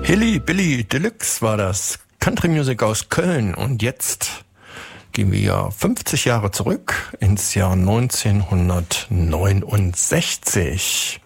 Hilly Billy Deluxe war das. Country Music aus Köln. Und jetzt gehen wir 50 Jahre zurück ins Jahr 1969.